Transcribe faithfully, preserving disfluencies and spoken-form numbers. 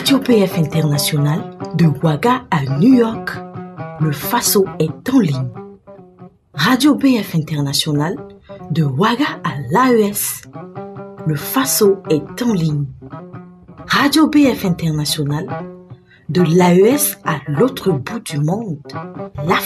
Radio P F International, de Ouaga à New York, le Faso est en ligne. Radio P F International, de Ouaga à l'A E S, le Faso est en ligne. Radio P F International, de l'A E S à l'autre bout du monde, l'Afrique.